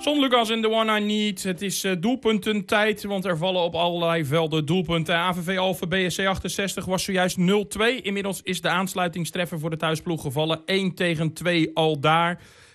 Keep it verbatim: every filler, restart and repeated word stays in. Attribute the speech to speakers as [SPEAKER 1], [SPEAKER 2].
[SPEAKER 1] Son Lucas in The One I Need. Het is uh, doelpuntentijd, want er vallen op allerlei velden doelpunten. A V V Alphen B S C achtenzestig was zojuist nul twee. Inmiddels is de aansluitingstreffer voor de thuisploeg gevallen. één tegen twee al daar.